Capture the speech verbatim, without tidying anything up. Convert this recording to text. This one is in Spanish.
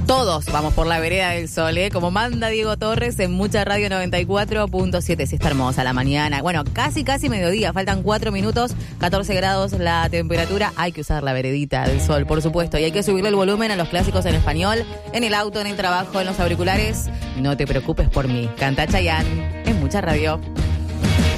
Todos vamos por la vereda del sol, ¿eh? Como manda Diego Torres en Mucha Radio noventa y cuatro punto siete. Sí, está hermosa la mañana. Bueno, casi, casi mediodía. Faltan cuatro minutos, catorce grados la temperatura. Hay que usar la veredita del sol, por supuesto. Y hay que subirle el volumen a los clásicos en español, en el auto, en el trabajo, en los auriculares. No te preocupes por mí. Canta Chayanne en Mucha Radio.